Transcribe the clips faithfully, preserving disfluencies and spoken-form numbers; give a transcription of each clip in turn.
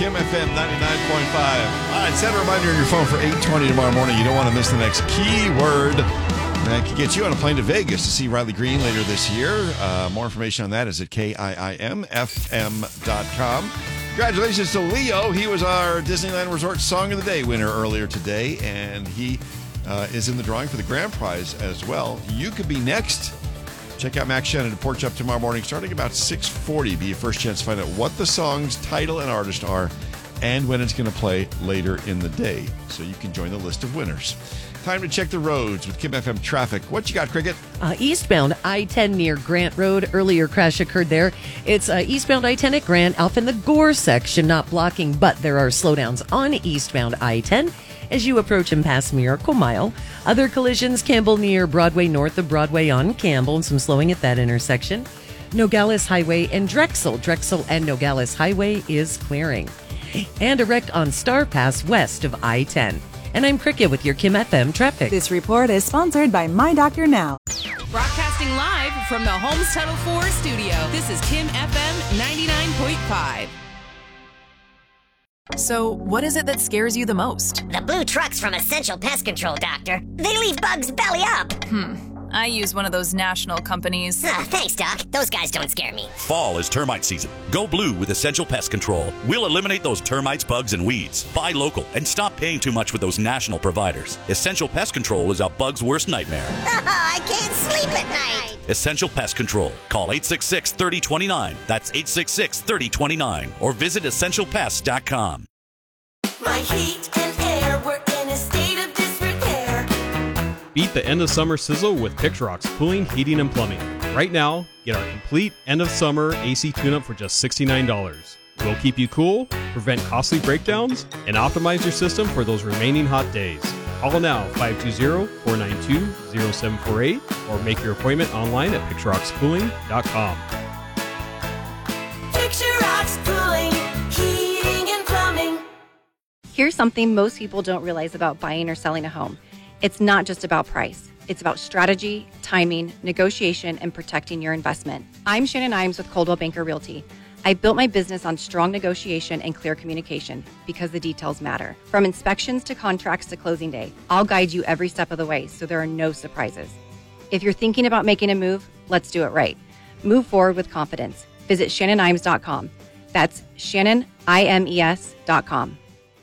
Kim F M ninety-nine point five. All right, set a reminder on your phone for eight twenty tomorrow morning. You don't want to miss the next keyword. That could get you on a plane to Vegas to see Riley Green later this year. Uh, more information on that is at K I I M F M dot com. Congratulations to Leo. He was our Disneyland Resort Song of the Day winner earlier today, and he uh, is in the drawing for the grand prize as well. You could be next. Check out Max Shannon at Porch Up tomorrow morning, starting about six forty. Be your first chance to find out what the song's title and artist are and when it's going to play later in the day, so you can join the list of winners. Time to check the roads with Kim F M traffic. What you got, Cricket? Uh, eastbound I ten near Grant Road. Earlier crash occurred there. It's uh, eastbound I ten at Grant, Alpha in the Gore section, not blocking, but there are slowdowns on eastbound I ten as you approach and pass Miracle Mile. Other collisions, Campbell near Broadway, north of Broadway on Campbell, and some slowing at that intersection. Nogales Highway and Drexel. Drexel and Nogales Highway is clearing. And a wreck on Star Pass west of I ten. And I'm Cricket with your Kim F M traffic. This report is sponsored by My Doctor Now. Broadcasting live from the Homes Tunnel four studio, this is Kim F M ninety-nine point five. So, what is it that scares you the most? The blue trucks from Essential Pest Control, Doctor. They leave bugs belly up. Hmm. I use one of those national companies. Ah, thanks, Doc. Those guys don't scare me. Fall is termite season. Go blue with Essential Pest Control. We'll eliminate those termites, bugs, and weeds. Buy local and stop paying too much with those national providers. Essential Pest Control is a bug's worst nightmare. Oh, I can't sleep at night. Essential Pest Control. Call eight six six, three oh two nine. That's eight six six, three oh two nine. Or visit essential pest dot com. My heat and air were in a state of disrepair. Beat the end of summer sizzle with Pixrox Cooling, Heating, and Plumbing. Right now, get our complete end of summer A C tune-up for just sixty-nine dollars. We'll keep you cool, prevent costly breakdowns, and optimize your system for those remaining hot days. Call now, five two zero, four nine two, zero seven four eight, or make your appointment online at pixrox cooling dot com. Pixrox Cooling, Heating, and Plumbing. Here's something most people don't realize about buying or selling a home. It's not just about price. It's about strategy, timing, negotiation, and protecting your investment. I'm Shannon Imes with Coldwell Banker Realty. I built my business on strong negotiation and clear communication because the details matter. From inspections to contracts to closing day, I'll guide you every step of the way so there are no surprises. If you're thinking about making a move, let's do it right. Move forward with confidence. Visit shannon imes dot com. That's shannon imes dot com.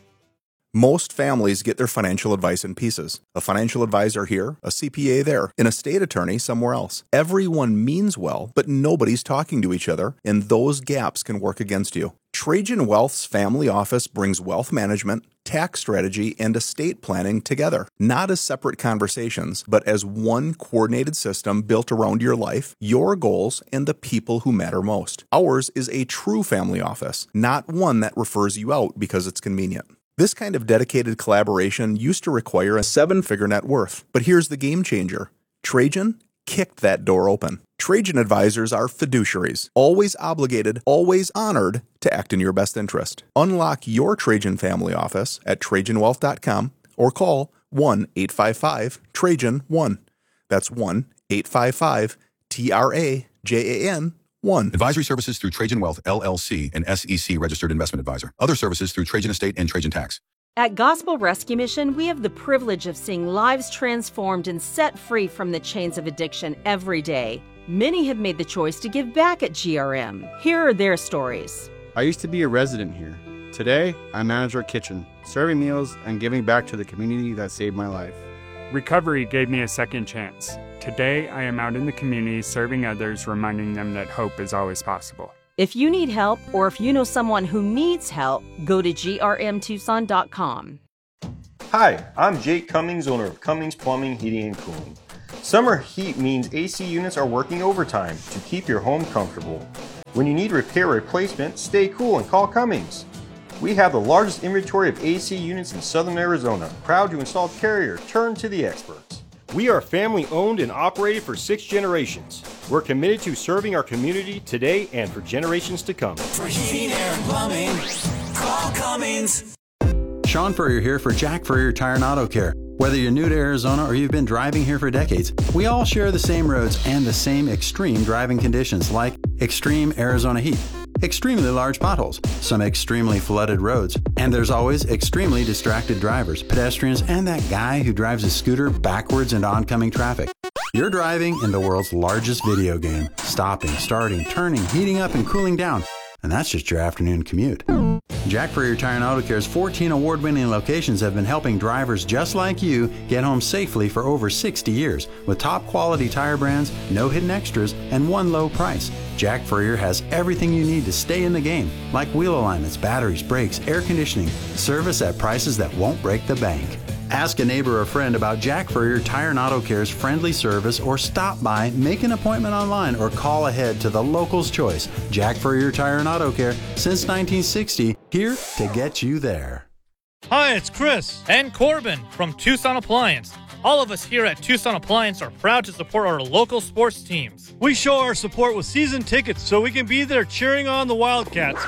Most families get their financial advice in pieces. A financial advisor here, a C P A there, an estate attorney somewhere else. Everyone means well, but nobody's talking to each other, and those gaps can work against you. Trajan Wealth's family office brings wealth management, tax strategy, and estate planning together, not as separate conversations, but as one coordinated system built around your life, your goals, and the people who matter most. Ours is a true family office, not one that refers you out because it's convenient. This kind of dedicated collaboration used to require a seven-figure net worth. But here's the game changer. Trajan kicked that door open. Trajan advisors are fiduciaries, always obligated, always honored to act in your best interest. Unlock your Trajan family office at trajan wealth dot com or call one eight five five Trajan one. That's one eight five five T R A J A N one. Advisory services through Trajan Wealth, L L C, an S E C registered investment advisor. Other services through Trajan Estate and Trajan Tax. At Gospel Rescue Mission, we have the privilege of seeing lives transformed and set free from the chains of addiction every day. Many have made the choice to give back at G R M. Here are their stories. I used to be a resident here. Today, I manage our kitchen, serving meals and giving back to the community that saved my life. Recovery gave me a second chance. Today, I am out in the community serving others, reminding them that hope is always possible. If you need help or if you know someone who needs help, go to G R M Tucson dot com. Hi, I'm Jake Cummings, owner of Cummings Plumbing, Heating, and Cooling. Summer heat means A C units are working overtime to keep your home comfortable. When you need repair or replacement, stay cool and call Cummings. We have the largest inventory of A C units in southern Arizona. Proud to install Carrier. Turn to the experts. We are family owned and operated for six generations. We're committed to serving our community today and for generations to come. For heating, air, and plumbing, call Cummings. Sean Furrier here for Jack Furrier Tire and Auto Care. Whether you're new to Arizona or you've been driving here for decades, we all share the same roads and the same extreme driving conditions like extreme Arizona heat. extremely large potholes, some extremely flooded roads, and there's always extremely distracted drivers, pedestrians, and that guy who drives a scooter backwards into oncoming traffic. You're driving in the world's largest video game, stopping, starting, turning, heating up, and cooling down. And that's just your afternoon commute. Jack Furrier Tire and Auto Care's fourteen award-winning locations have been helping drivers just like you get home safely for over sixty years. With top-quality tire brands, no hidden extras, and one low price. Jack Furrier has everything you need to stay in the game, like wheel alignments, batteries, brakes, air conditioning, service at prices that won't break the bank. Ask a neighbor or friend about Jack Furrier Tire and Auto Care's friendly service, or stop by, make an appointment online, or call ahead to the local's choice. Jack Furrier Tire and Auto Care, since nineteen sixty, here to get you there. Hi, it's Chris and Corbin from Tucson Appliance. All of us here at Tucson Appliance are proud to support our local sports teams. We show our support with season tickets so we can be there cheering on the Wildcats.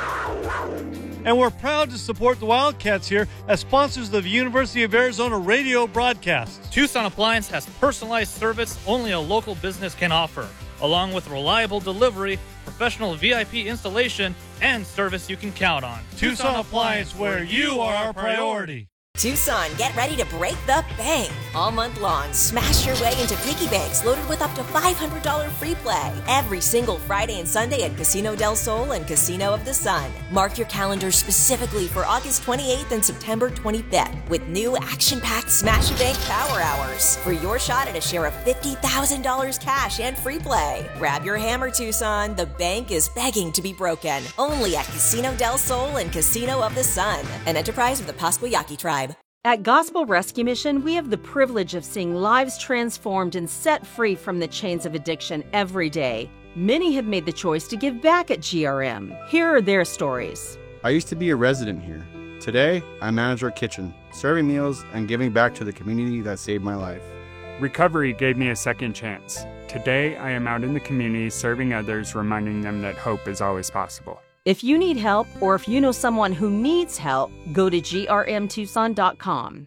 And we're proud to support the Wildcats here as sponsors of the University of Arizona radio broadcasts. Tucson Appliance has personalized service only a local business can offer, along with reliable delivery, professional V I P installation, and service you can count on. Tucson Appliance, where you are our priority. Tucson, get ready to break the bank. All month long, smash your way into piggy banks loaded with up to five hundred dollars free play every single Friday and Sunday at Casino del Sol and Casino of the Sun. Mark your calendars specifically for August twenty-eighth and September twenty-fifth with new action-packed Smash a Bank Power Hours for your shot at a share of fifty thousand dollars cash and free play. Grab your hammer, Tucson. The bank is begging to be broken. Only at Casino del Sol and Casino of the Sun, an enterprise of the Pasquayaki Tribe. At Gospel Rescue Mission, we have the privilege of seeing lives transformed and set free from the chains of addiction every day. Many have made the choice to give back at G R M. Here are their stories. I used to be a resident here. Today, I manage our kitchen, serving meals and giving back to the community that saved my life. Recovery gave me a second chance. Today, I am out in the community serving others, reminding them that hope is always possible. If you need help, or if you know someone who needs help, go to G R M Tucson dot com.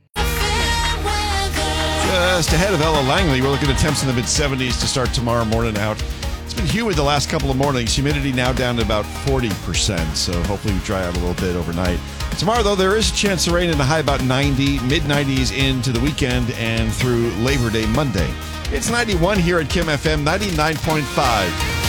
Just ahead of Ella Langley, we're looking at temps in the mid seventies to start tomorrow morning out. It's been humid the last couple of mornings. Humidity now down to about forty percent, so hopefully we dry out a little bit overnight. Tomorrow, though, there is a chance of rain in the high about ninety, mid nineties into the weekend and through Labor Day Monday. It's ninety-one here at Kim F M, ninety-nine point five.